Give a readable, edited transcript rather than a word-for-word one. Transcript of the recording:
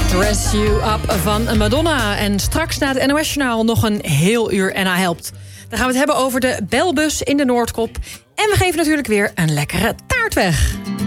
Dress You Up van Madonna. En straks na het NOS-journaal nog een heel uur NA Helpt. Dan gaan we het hebben over de belbus in de Noordkop. En we geven natuurlijk weer een lekkere taart weg.